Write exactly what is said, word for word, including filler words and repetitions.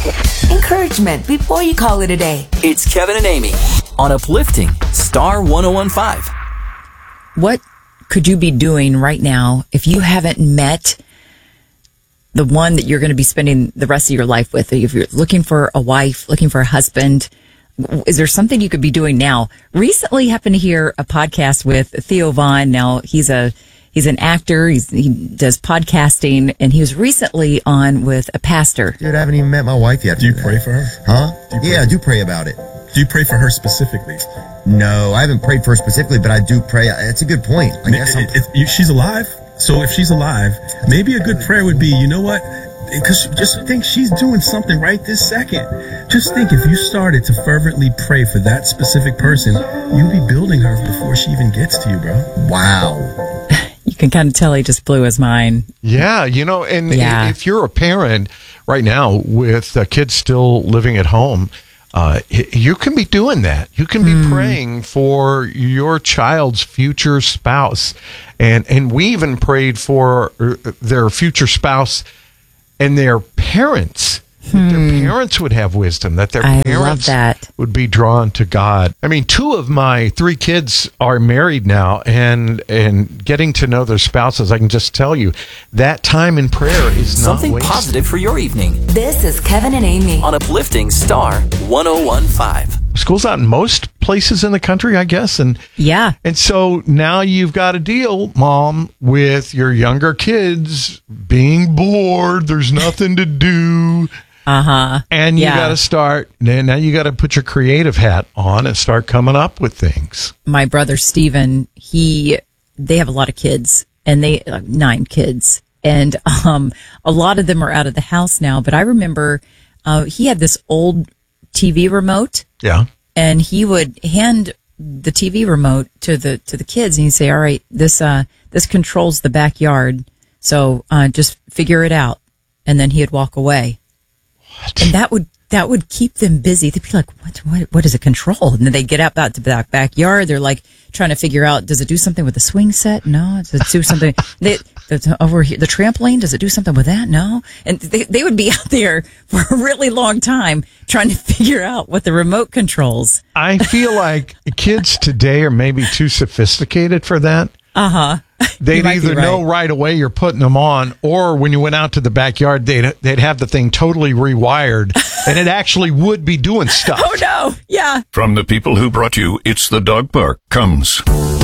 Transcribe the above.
Encouragement before you call it a day. It's Kevin and Amy on Uplifting Star one oh one point five. What could you be doing right now if you haven't met the one that you're going to be spending the rest of your life with? If you're looking for a wife, looking for a husband, is there something you could be doing now? Recently happened to hear a podcast with Theo Vaughn. Now he's a He's an actor. He's, he does podcasting, and he was recently on with a pastor. Dude, I haven't even met my wife yet. Do you pray for her? Huh? Pray? Yeah, I do pray about it. Do you pray for her specifically? No, I haven't prayed for her specifically, but I do pray. It's a good point. I guess it, it, it, she's alive. So if she's alive, maybe a good prayer would be, you know what? Because just think she's doing something right this second. Just think if you started to fervently pray for that specific person, you'll be building her before she even gets to you, bro. Wow. You can kind of tell he just blew his mind. Yeah, you know, and yeah. if you're a parent right now with uh, kids still living at home, uh, you can be doing that. You can be mm. praying for your child's future spouse. And, and we even prayed for their future spouse and their parents. That their parents would have wisdom, that their I parents love that. would be drawn to God. I mean, two of my three kids are married now, and and getting to know their spouses, I can just tell you, that time in prayer is something not wasted. Positive for your evening. This is Kevin and Amy on Uplifting Star one oh one point five. School's out in most places in the country, I guess. And yeah. And so now you've got to deal, Mom, with your younger kids being bored. There's nothing to do. Uh-huh. And you yeah. got to start, now you got to put your creative hat on and start coming up with things. My brother, Steven, he, they have a lot of kids, and they, uh, nine kids. And um, a lot of them are out of the house now. But I remember uh, he had this old T V remote. Yeah. And he would hand the T V remote to the to the kids, and he'd say, all right, this uh, this controls the backyard, so uh, just figure it out. And then he'd walk away. What? And that would that would keep them busy. They'd be like, what what what does it control? And then they'd get out out to the back backyard. They're like trying to figure out, does it do something with the swing set? No. Does it do something they, over here, the trampoline? Does it do something with that? No. And they they would be out there for a really long time trying to figure out what the remote controls. I feel like kids today are maybe too sophisticated for that. Uh huh. They'd either right. know right away you're putting them on, or when you went out to the backyard, they'd they'd have the thing totally rewired, and it actually would be doing stuff. Oh no! Yeah. From the people who brought you It's the Dog Park comes